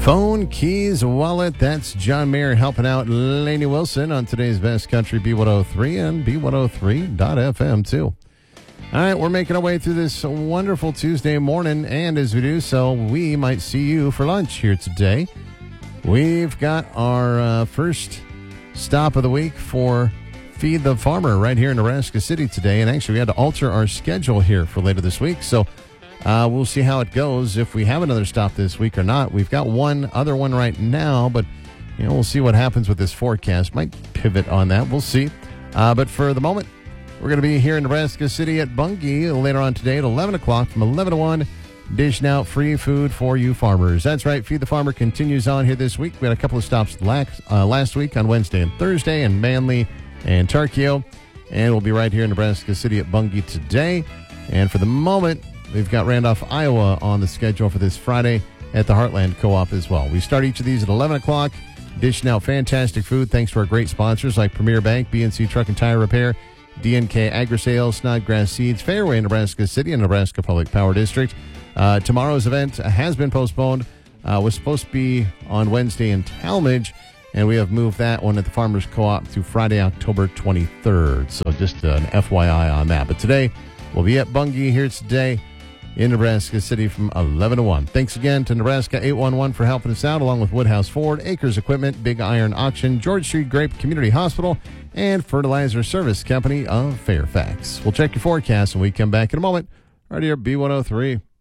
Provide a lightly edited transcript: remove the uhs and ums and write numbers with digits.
Phone, keys, wallet. That's John Mayer helping out Lainey Wilson on today's Best Country B103 and B103.FM too. All right, we're making our way through this wonderful Tuesday morning, and as we do so, we might see you for lunch here today. We've got our first stop of the week for Feed the Farmer right here in Nebraska City today, and actually we had to alter our schedule here for later this week, so we'll see how it goes if we have another stop this week or not. We've got one other one right now, but we'll see what happens with this forecast. Might pivot on that. We'll see. But for the moment, we're going to be here in Nebraska City at Bunge later on today at 11 o'clock from 11 to 1, dishing out free food for you farmers. That's right. Feed the Farmer continues on here this week. We had a couple of stops last week on Wednesday and Thursday in Manly and Tarkio, and we'll be right here in Nebraska City at Bunge today. And for the moment, we've got Randolph, Iowa on the schedule for this Friday at the Heartland Co-op as well. We start each of these at 11 o'clock, dishing out fantastic food thanks to our great sponsors like Premier Bank, BNC Truck and Tire Repair, DNK Agri-Sales, Snodgrass Seeds, Fairway Nebraska City, and Nebraska Public Power District. Tomorrow's event has been postponed. Was supposed to be on Wednesday in Talmadge, and we have moved that one at the Farmers Co-op to Friday, October 23rd. So just an FYI on that. But today, we'll be at Bunge here today in Nebraska City from 11 to 1. Thanks again to Nebraska 811 for helping us out, along with Woodhouse Ford, Acres Equipment, Big Iron Auction, George Street Grape Community Hospital, and Fertilizer Service Company of Fairfax. We'll check your forecast when we come back in a moment. Right here, B103.